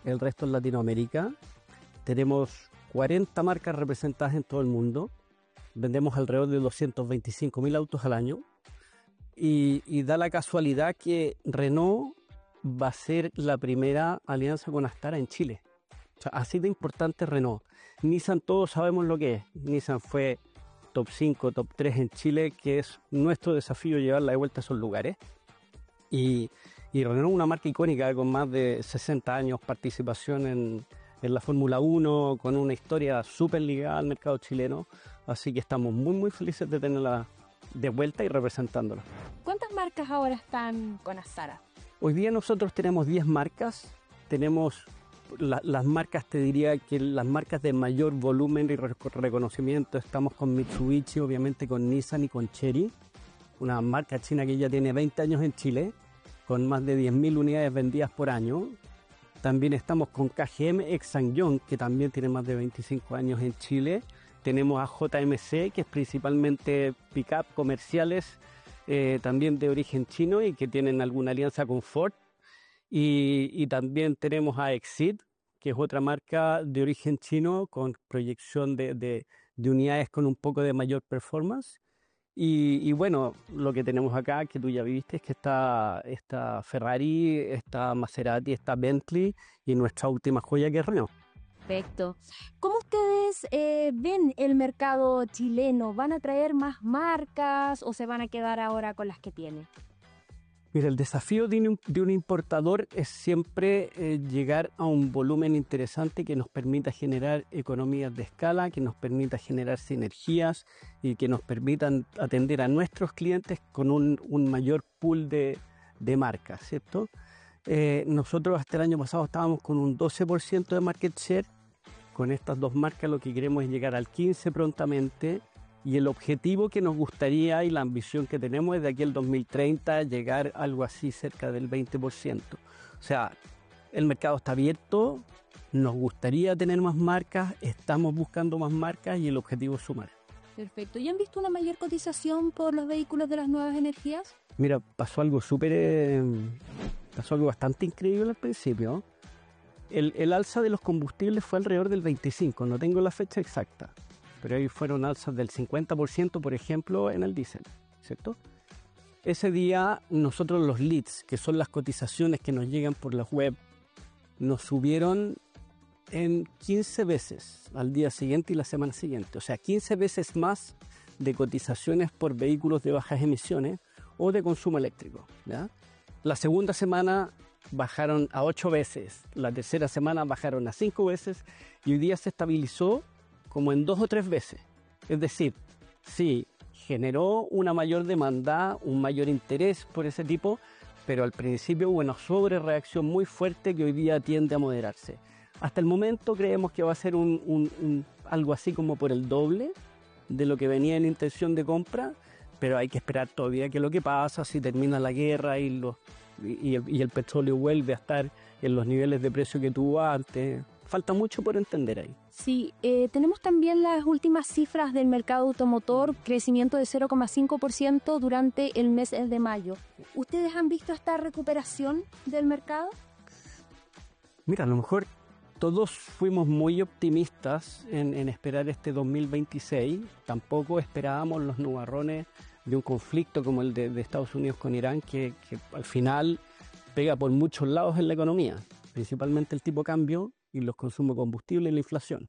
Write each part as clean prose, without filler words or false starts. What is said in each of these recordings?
el resto en Latinoamérica. Tenemos 40 marcas representadas en todo el mundo. Vendemos alrededor de 225.000 autos al año. Y da la casualidad que Renault va a ser la primera alianza con Astara en Chile. O sea, así de importante Renault. Nissan, todos sabemos lo que es. Nissan fue top 5, top 3 en Chile, que es nuestro desafío llevarla de vuelta a esos lugares. Y Renault es una marca icónica con más de 60 años participación en la Fórmula 1, con una historia súper ligada al mercado chileno. Así que estamos muy, muy felices de tenerla de vuelta y representándola. ¿Cuántas marcas ahora están con Astara? Hoy día nosotros tenemos 10 marcas. Tenemos las marcas, te diría que las marcas de mayor volumen y reconocimiento. Estamos con Mitsubishi, obviamente con Nissan y con Chery, una marca china que ya tiene 20 años en Chile, con más de 10.000 unidades vendidas por año. También estamos con KGM ex SsangYong, que también tiene más de 25 años en Chile. Tenemos a JMC, que es principalmente pick-up comerciales, también de origen chino y que tienen alguna alianza con Ford. Y también tenemos a Exit, que es otra marca de origen chino con proyección de unidades con un poco de mayor performance. Y bueno, lo que tenemos acá, que tú ya viste, es que está Ferrari, está Maserati, está Bentley y nuestra última joya que es Renault. Perfecto. ¿Cómo ustedes ven el mercado chileno? ¿Van a traer más marcas o se van a quedar ahora con las que tienen? Mira, el desafío de un importador es siempre llegar a un volumen interesante que nos permita generar economías de escala, que nos permita generar sinergias y que nos permitan atender a nuestros clientes con un mayor pool de marcas, ¿cierto? Nosotros hasta el año pasado estábamos con un 12% de market share. Con estas dos marcas lo que queremos es llegar al 15% prontamente. Y el objetivo que nos gustaría y la ambición que tenemos es de aquí al 2030 llegar a algo así cerca del 20%. O sea, el mercado está abierto, nos gustaría tener más marcas, estamos buscando más marcas y el objetivo es sumar. Perfecto. ¿Y han visto una mayor cotización por los vehículos de las nuevas energías? Mira, pasó algo bastante increíble al principio. El alza de los combustibles fue alrededor del 25%, no tengo la fecha exacta. Pero ahí fueron alzas del 50%, por ejemplo, en el diésel, ¿cierto? Ese día nosotros los leads, que son las cotizaciones que nos llegan por la web, nos subieron en 15 veces al día siguiente y la semana siguiente. O sea, 15 veces más de cotizaciones por vehículos de bajas emisiones o de consumo eléctrico, ¿ya? La segunda semana bajaron a 8 veces, la tercera semana bajaron a 5 veces y hoy día se estabilizó como en 2 o 3 veces. Es decir, sí, generó una mayor demanda, un mayor interés por ese tipo, pero al principio hubo una sobrereacción muy fuerte que hoy día tiende a moderarse. Hasta el momento creemos que va a ser algo así como por el doble de lo que venía en intención de compra, pero hay que esperar todavía qué es lo que pasa, si termina la guerra y el petróleo vuelve a estar en los niveles de precio que tuvo antes. Falta mucho por entender ahí. Sí, tenemos también las últimas cifras del mercado automotor, crecimiento de 0,5% durante el mes de mayo. ¿Ustedes han visto esta recuperación del mercado? Mira, a lo mejor todos fuimos muy optimistas en esperar este 2026. Tampoco esperábamos los nubarrones de un conflicto como el de Estados Unidos con Irán, que al final pega por muchos lados en la economía, principalmente el tipo de cambio y los consumos de combustible y la inflación.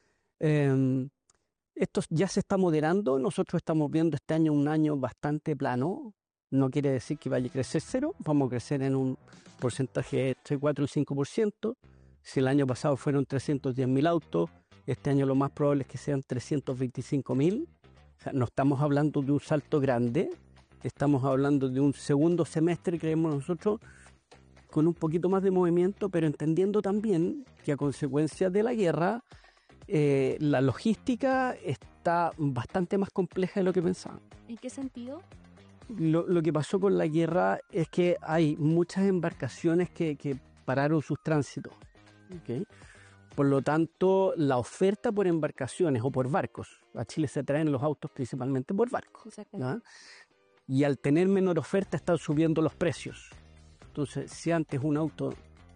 Esto ya se está moderando. Nosotros estamos viendo este año un año bastante plano. No quiere decir que vaya a crecer cero, vamos a crecer en un porcentaje entre 4 y 5%. Si el año pasado fueron 310.000 autos, este año lo más probable es que sean 325.000. O sea, no estamos hablando de un salto grande, estamos hablando de un segundo semestre, creemos nosotros, con un poquito más de movimiento, pero entendiendo también que a consecuencia de la guerra, la logística está bastante más compleja de lo que pensaban. ¿En qué sentido? Lo que pasó con la guerra es que hay muchas embarcaciones que pararon sus tránsitos, ¿okay? Por lo tanto, la oferta por embarcaciones o por barcos, a Chile se traen los autos principalmente por barcos, ¿no? Y al tener menor oferta están subiendo los precios. Entonces, si antes un auto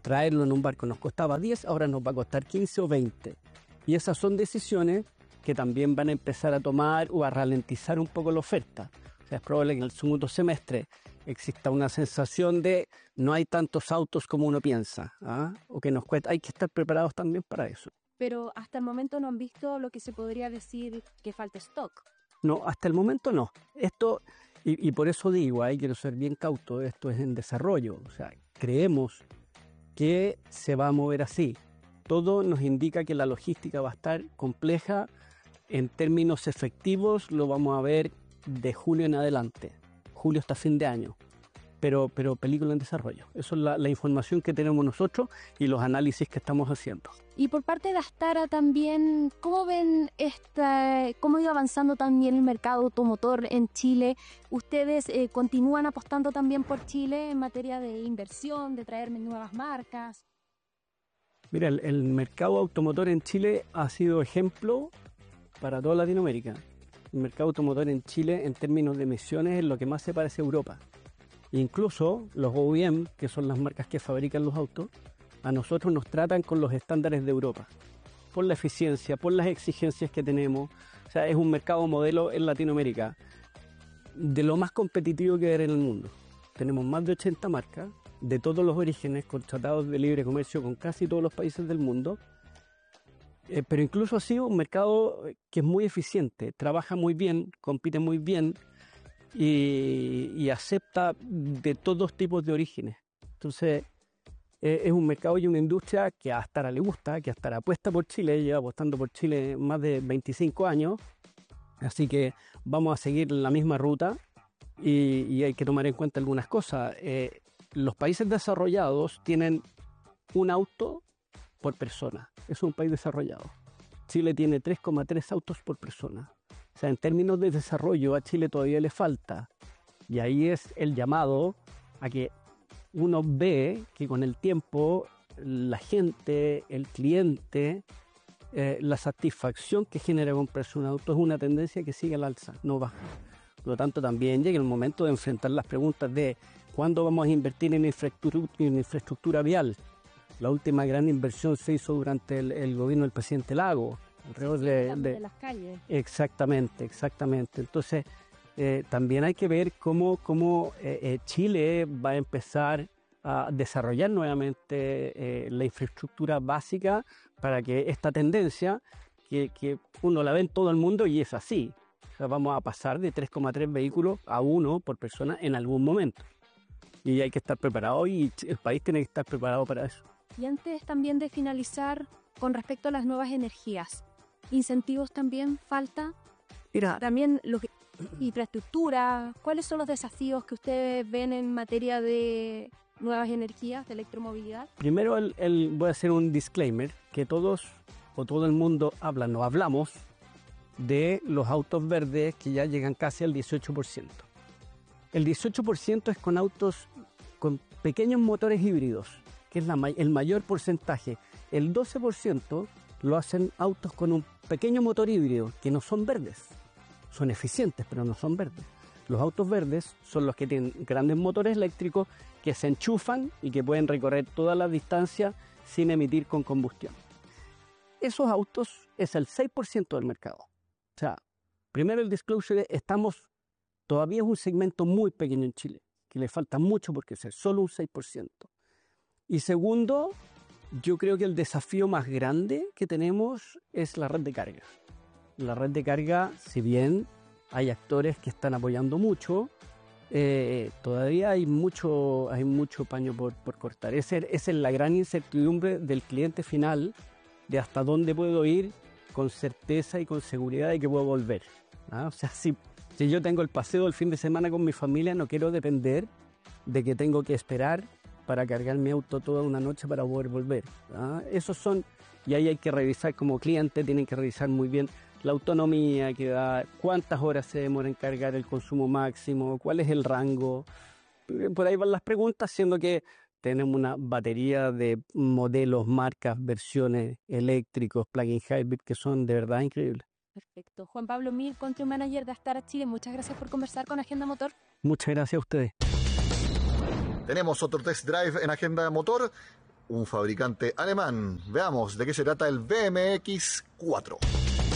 traerlo en un barco nos costaba 10, ahora nos va a costar 15 o 20. Y esas son decisiones que también van a empezar a tomar o a ralentizar un poco la oferta. O sea, es probable que en el segundo semestre exista una sensación de no hay tantos autos como uno piensa, o que nos cuesta. Hay que estar preparados también para eso. Pero hasta el momento no han visto lo que se podría decir que falta stock. No, hasta el momento no. Esto, y por eso digo, quiero ser bien cauto, esto es en desarrollo. O sea, creemos que se va a mover así. Todo nos indica que la logística va a estar compleja. En términos efectivos lo vamos a ver de julio en adelante. Julio hasta fin de año. Pero película en desarrollo. Eso es la información que tenemos nosotros y los análisis que estamos haciendo. Y por parte de Astara también, ¿cómo ven cómo ha ido avanzando también el mercado automotor en Chile? ¿Ustedes continúan apostando también por Chile en materia de inversión, de traer nuevas marcas? Mira, el mercado automotor en Chile ha sido ejemplo para toda Latinoamérica. El mercado automotor en Chile, en términos de emisiones, es lo que más se parece a Europa. Incluso los OEM, que son las marcas que fabrican los autos, a nosotros nos tratan con los estándares de Europa, por la eficiencia, por las exigencias que tenemos. O sea, es un mercado modelo en Latinoamérica, de lo más competitivo que hay en el mundo. Tenemos más de 80 marcas, de todos los orígenes, con tratados de libre comercio con casi todos los países del mundo. Pero incluso ha sido un mercado que es muy eficiente, trabaja muy bien, compite muy bien y acepta de todos tipos de orígenes. Entonces, es un mercado y una industria que a Astara le gusta, que Astara apuesta por Chile, lleva apostando por Chile más de 25 años, así que vamos a seguir la misma ruta y hay que tomar en cuenta algunas cosas. Los países desarrollados tienen un auto por persona, es un país desarrollado. Chile tiene 3,3 autos por persona. O sea, en términos de desarrollo a Chile todavía le falta. Y ahí es el llamado a que uno ve que con el tiempo la gente, el cliente, la satisfacción que genera comprarse un auto es una tendencia que sigue al alza, no baja. Por lo tanto, también llega el momento de enfrentar las preguntas de ¿cuándo vamos a invertir en infraestructura vial? La última gran inversión se hizo durante el gobierno del presidente Lago, alrededor de las calles. Exactamente. Entonces, también hay que ver cómo Chile va a empezar a desarrollar nuevamente la infraestructura básica para que esta tendencia, que uno la ve en todo el mundo y es así, o sea, vamos a pasar de 3,3 vehículos a 1 por persona en algún momento. Y hay que estar preparado y el país tiene que estar preparado para eso. Y antes también de finalizar, con respecto a las nuevas energías, ¿incentivos también falta? Mira, también infraestructura, ¿cuáles son los desafíos que ustedes ven en materia de nuevas energías, de electromovilidad? Primero voy a hacer un disclaimer, que todos o todo el mundo hablamos de los autos verdes que ya llegan casi al 18%. El 18% es con autos con pequeños motores híbridos, que es el mayor porcentaje. El 12% lo hacen autos con un pequeño motor híbrido, que no son verdes. Son eficientes, pero no son verdes. Los autos verdes son los que tienen grandes motores eléctricos que se enchufan y que pueden recorrer toda la distancia sin emitir con combustión. Esos autos es el 6% del mercado. O sea, primero el disclosure, todavía es un segmento muy pequeño en Chile, que le falta mucho por crecer, solo un 6%. Y segundo, yo creo que el desafío más grande que tenemos es la red de carga. La red de carga, si bien hay actores que están apoyando mucho, todavía hay mucho paño por cortar. Esa es la gran incertidumbre del cliente final, de hasta dónde puedo ir con certeza y con seguridad de que puedo volver. O sea, si yo tengo el paseo del fin de semana con mi familia, no quiero depender de que tengo que esperar para cargar mi auto toda una noche para poder volver. Y ahí hay que revisar como cliente, tienen que revisar muy bien la autonomía que da, cuántas horas se demora en cargar el consumo máximo, cuál es el rango. Por ahí van las preguntas, siendo que tenemos una batería de modelos, marcas, versiones eléctricos, plug-in hybrid, que son de verdad increíbles. Perfecto. Juan Pablo Mir, Country Manager de Astara Chile, muchas gracias por conversar con Agenda Motor. Muchas gracias a ustedes. Tenemos otro test drive en Agenda Motor. un fabricante alemán. Veamos de qué se trata el BMX 4.